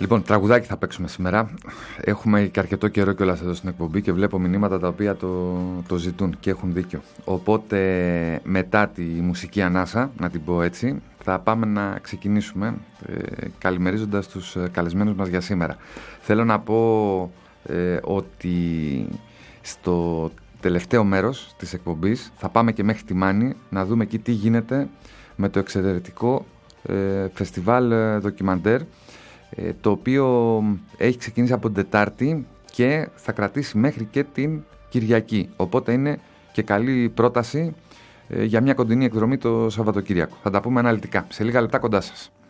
Λοιπόν, τραγουδάκι θα παίξουμε σήμερα. Έχουμε και αρκετό καιρό κιόλας εδώ στην εκπομπή και βλέπω μηνύματα τα οποία το ζητούν και έχουν δίκιο. Οπότε μετά τη μουσική ανάσα, να την πω έτσι, θα πάμε να ξεκινήσουμε καλημερίζοντας τους καλεσμένους μας για σήμερα. Θέλω να πω ότι στο τελευταίο μέρος της εκπομπής θα πάμε και μέχρι τη Μάνη να δούμε εκεί τι γίνεται με το εξαιρετικό φεστιβάλ ντοκιμαντέρ, το οποίο έχει ξεκινήσει από την Τετάρτη και θα κρατήσει μέχρι και την Κυριακή. Οπότε είναι και καλή πρόταση για μια κοντινή εκδρομή το Σαββατοκύριακο. Θα τα πούμε αναλυτικά σε λίγα λεπτά, κοντά σας.